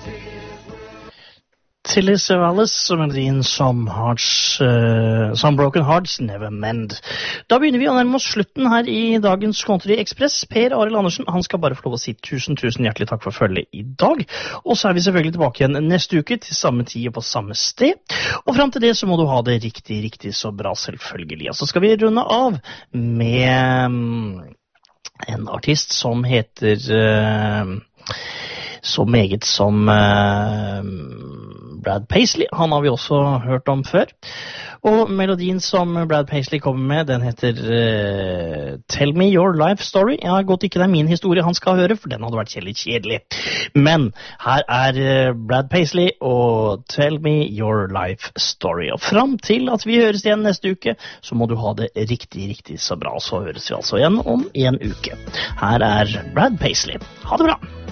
Tilly Savalas og melodien Some Broken Hearts Never Mend. Da begynner vi å nærme oss slutten her i dagens Country Express. Per Arild Andersen, han skal bare få lov å si tusen hjertelig takk for følget i dag. Og så er vi selvfølgelig tilbake igjen neste uke til samme tid og på samme sted. Og frem til det så må du ha det riktig så bra, selvfølgelig. Og så skal vi runde av med en artist som heter så meget som Brad Paisley. Han har vi også hørt om før. Og melodien som Brad Paisley kommer med, den heter Tell Me Your Life Story. Jeg har gått ikke det er min historie han skal høre, for den hadde vært kjedelig. Men her er Brad Paisley og Tell Me Your Life Story. Og frem til at vi høres igjen neste uke, så må du ha det riktig så bra. Så høres vi altså igjen om en uke. Her er Brad Paisley. Ha det bra!